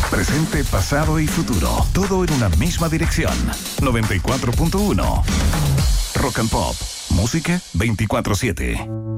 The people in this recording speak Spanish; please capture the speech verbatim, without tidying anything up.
Presente, pasado y futuro. Todo en una misma dirección. noventa y cuatro punto uno. Rock and Pop. Música veinticuatro siete.